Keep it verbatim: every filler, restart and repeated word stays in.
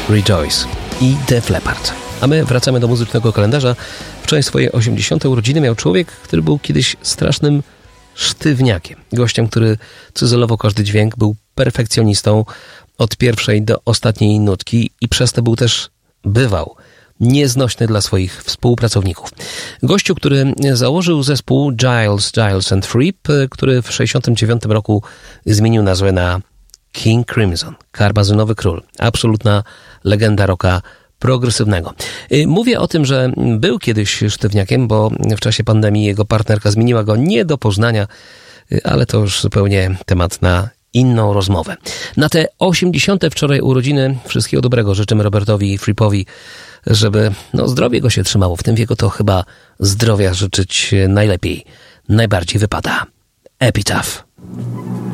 Rejoice i Def Leppard. A my wracamy do muzycznego kalendarza. Wczoraj swoje osiemdziesiąte urodziny miał człowiek, który był kiedyś strasznym sztywniakiem. Gościem, który cyzelował każdy dźwięk, był perfekcjonistą od pierwszej do ostatniej nutki i przez to był też, bywał, nieznośny dla swoich współpracowników. Gościu, który założył zespół Giles, Giles and Fripp, który w sześćdziesiątym dziewiątym roku zmienił nazwę na King Crimson, Karmazynowy Król. Absolutna legenda rocka progresywnego. Mówię o tym, że był kiedyś sztywniakiem, bo w czasie pandemii jego partnerka zmieniła go nie do poznania, ale to już zupełnie temat na inną rozmowę. Na te osiemdziesiąte wczoraj urodziny wszystkiego dobrego życzymy Robertowi Frippowi, żeby no, zdrowie go się trzymało. W tym wieku to chyba zdrowia życzyć najlepiej, najbardziej wypada. Epitaph.